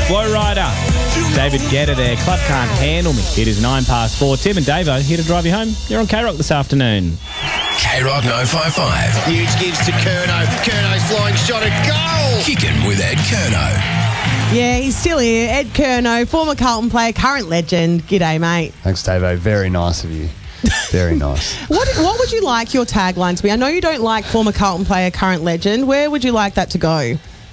Flow Rider. David Guetta there. Club Can't Handle Me. It is 4:09. Tim and Davo here to drive you home. You're on K-Rock this afternoon. K-Rock 955. Hughes gives to Curnow. Curno's flying shot at goal. Kicking with Ed Curnow. Yeah, he's still here. Ed Curnow, former Carlton player, current legend. G'day, mate. Thanks, Davo. Very nice of you. Very nice. What would you like your tagline to be? I know you don't like former Carlton player, current legend. Where would you like that to go?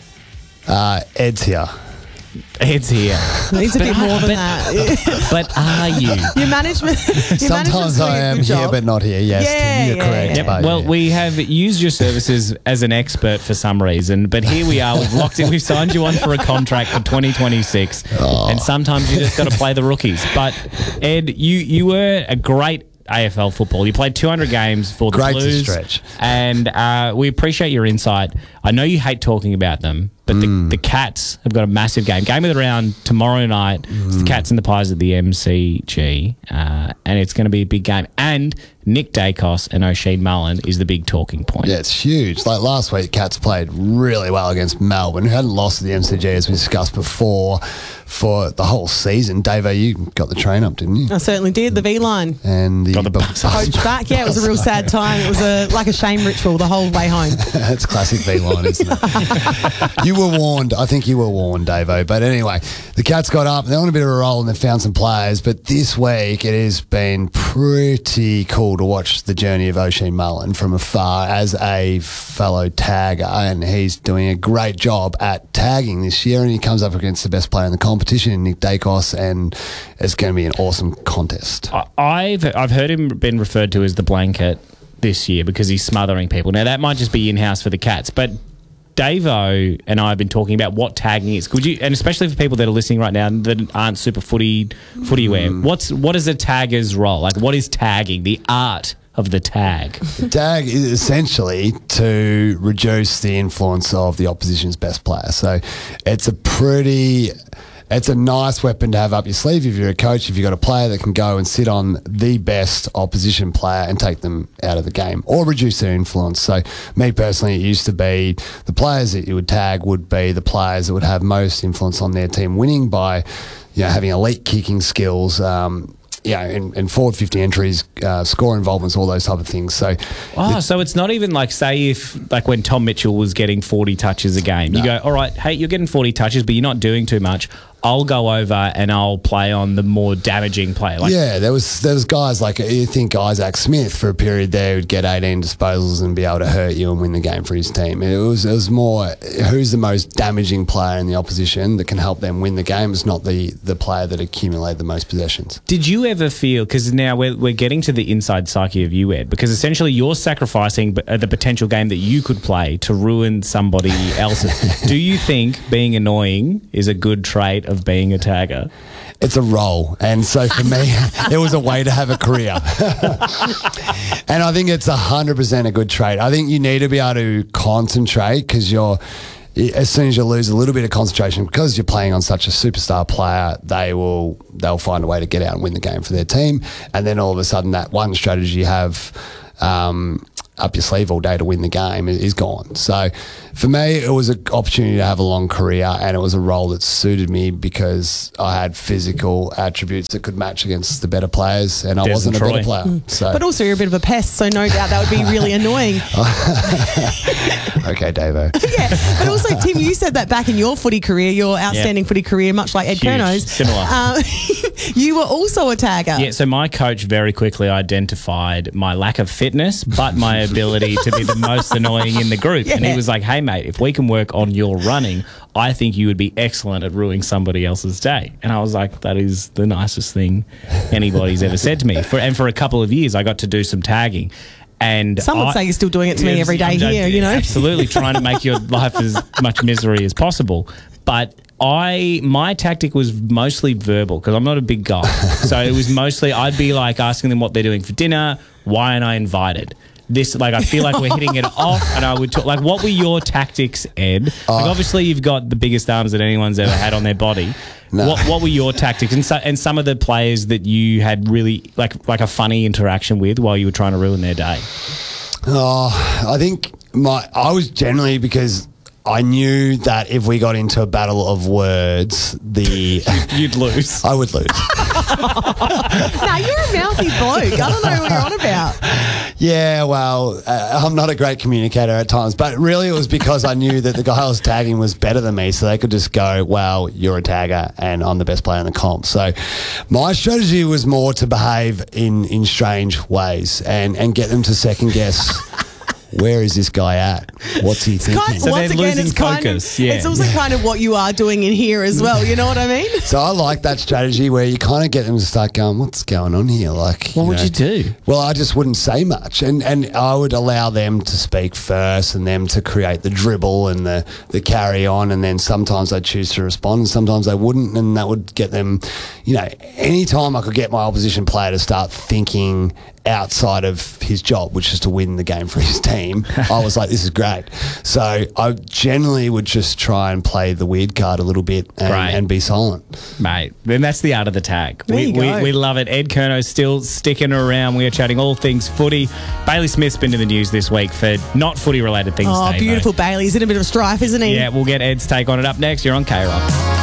Ed's here. Ed's here. Needs a bit more than that. But are you? Your management. Sometimes I am here, but not here. Yes, Yeah, you're correct. Yep. But Well, yeah. we have used your services as an expert for some reason, but here we are. We've locked in. We've signed you on for a contract for 2026, and sometimes you just got to play the rookies. But Ed, you were a great AFL football. You played 200 games for the Great to Blues, stretch. and we appreciate your insight. I know you hate talking about them, but the Cats have got a massive game of the round tomorrow night. It's the Cats and the Pies at the MCG, and it's going to be a big game. And Nick Dacos and O'Shea Mullen is the big talking point. Yeah, it's huge. Like last week, Cats played really well against Melbourne, who hadn't lost to the MCG, as we discussed before, for the whole season. Davo, you got the train up, didn't you? I certainly did. The V-line. And Got the bus. Coach back. Yeah, it was a real sad time. It was like a shame ritual the whole way home. That's classic V-line, isn't it? You were warned. I think you were warned, Davo. But anyway, the Cats got up. They're on a bit of a roll and they've found some players. But this week, it has been pretty cool to watch the journey of O'Shea Mullen from afar as a fellow tagger. And he's doing a great job at tagging this year. And he comes up against the best player in the competition, Nick Dacos. And it's going to be an awesome contest. I've heard him been referred to as the blanket this year because he's smothering people. Now, that might just be in-house for the Cats, but Davo and I have been talking about what tagging is. Could you, and especially for people that are listening right now that aren't super footy aware, what is a tagger's role? Like, what is tagging? The art of the tag. Tag is essentially to reduce the influence of the opposition's best player. So it's a nice weapon to have up your sleeve if you're a coach, if you've got a player that can go and sit on the best opposition player and take them out of the game or reduce their influence. So me personally, it used to be the players that you would tag would be the players that would have most influence on their team winning by, having elite kicking skills, in forward 50 entries, score involvements, all those type of things. So, so it's not even like, say, if like when Tom Mitchell was getting 40 touches a game, you go, all right, hey, you're getting 40 touches, but you're not doing too much. I'll go over and I'll play on the more damaging player. There was guys like, you think Isaac Smith for a period there would get 18 disposals and be able to hurt you and win the game for his team. It was more who's the most damaging player in the opposition that can help them win the game. It's not the player that accumulated the most possessions. Did you ever feel, because now we're getting to the inside psyche of you, Ed, because essentially you're sacrificing the potential game that you could play to ruin somebody else's. Do you think being annoying is a good trait of being a tagger? It's a role. And so for me, it was a way to have a career. And I think it's 100% a good trait. I think you need to be able to concentrate because as soon as you lose a little bit of concentration, because you're playing on such a superstar player, they'll find a way to get out and win the game for their team. And then all of a sudden that one strategy you have up your sleeve all day to win the game is gone. So for me, it was an opportunity to have a long career and it was a role that suited me because I had physical attributes that could match against the better players and I wasn't a better player. So. But also you're a bit of a pest, so no doubt that would be really annoying. Okay, Davo. Yeah, but also, Tim, you said that back in your footy career, your outstanding footy career, much like Ed Curnow's. Similar. You were also a tagger. Yeah, so my coach very quickly identified my lack of fitness, but my ability to be the most annoying in the group. Yeah. And he was like, hey, mate, if we can work on your running, I think you would be excellent at ruining somebody else's day. And I was like, that is the nicest thing anybody's ever said to me. For a couple of years, I got to do some tagging. And some would say you're still doing it to me every day here, you know? Absolutely, trying to make your life as much misery as possible. But my tactic was mostly verbal because I'm not a big guy. So it was mostly, I'd be like asking them what they're doing for dinner, why aren't I invited? This, like, I feel like we're hitting it off, and I would talk, like, what were your tactics, Ed? Like, obviously you've got the biggest arms that anyone's ever had on their body. No. What were your tactics? And some of the players that you had really, like a funny interaction with while you were trying to ruin their day? I think I was generally, because I knew that if we got into a battle of words, You'd lose. I would lose. Nah, you're a mouthy bloke. I don't know what you're on about. Yeah, well, I'm not a great communicator at times, but really it was because I knew that the guy I was tagging was better than me, so they could just go, well, you're a tagger and I'm the best player in the comp. So my strategy was more to behave in strange ways and get them to second guess. Where is this guy at? What's he thinking? So they're losing focus, yeah. It's also kind of what you are doing in here as well. You know what I mean? So I like that strategy where you kind of get them to start going, what's going on here? Like, What would you do? Well, I just wouldn't say much. And I would allow them to speak first and them to create the dribble and the carry on. And then sometimes I'd choose to respond and sometimes I wouldn't. And that would get them, anytime I could get my opposition player to start thinking outside of his job, which is to win the game for his team, I was like, this is great. So I generally would just try and play the weird card a little bit and be silent. Mate, then that's the art of the tag. There you go. We love it. Ed Curnow still sticking around. We are chatting all things footy. Bailey Smith's been in the news this week for not footy related things. Oh, Dave, beautiful Bailey. He's in a bit of strife, isn't he? Yeah, we'll get Ed's take on it up next. You're on K-Rock.